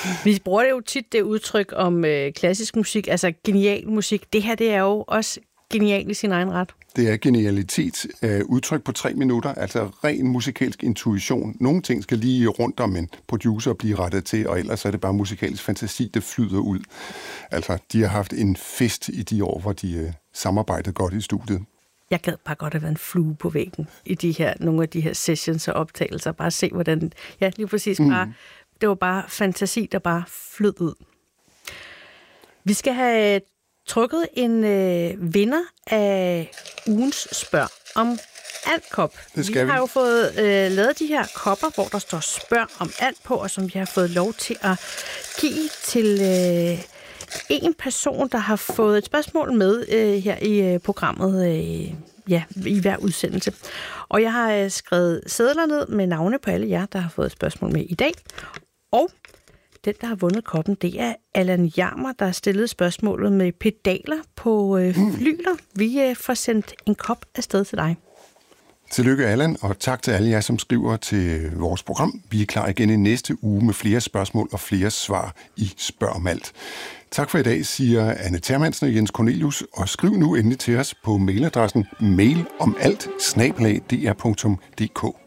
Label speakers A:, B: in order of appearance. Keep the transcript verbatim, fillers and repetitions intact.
A: Vi bruger det jo tit, det udtryk om øh, klassisk musik, altså genial musik. Det her, det er jo også genial i sin egen ret.
B: Det er genialitet, øh, udtryk på tre minutter, altså ren musikalsk intuition. Nogle ting skal lige rundt om en producer og blive rettet til, og ellers er det bare musikalsk fantasi, der flyder ud. Altså, de har haft en fest i de år, hvor de øh, samarbejdede godt i studiet.
A: Jeg gad bare godt at være en flue på væggen i de her, nogle af de her sessions og optagelser. Bare se, hvordan... Ja, lige præcis. Bare, mm. Det var bare fantasi, der bare flød ud. Vi skal have trukket en øh, vinder af ugens spørg om alt-kop. Vi, vi har jo fået øh, lavet de her kopper, hvor der står spørg om alt på, og som vi har fået lov til at give til øh, en person, der har fået et spørgsmål med øh, her i øh, programmet, øh, ja, i hver udsendelse. Og jeg har øh, skrevet sedler ned med navne på alle jer, der har fået et spørgsmål med i dag. Og den, der har vundet koppen, det er Allan Jarmer, der har stillet spørgsmålet med pedaler på øh, flyler. Vi øh, får sendt en kop afsted til dig.
B: Tillykke, Allan, og tak til alle jer, som skriver til vores program. Vi er klar igen i næste uge med flere spørgsmål og flere svar i Spørg om alt. Tak for i dag, siger Anne Termansen og Jens Cornelius, og skriv nu endelig til os på mailadressen mailomalt snabel-a d r punktum d k.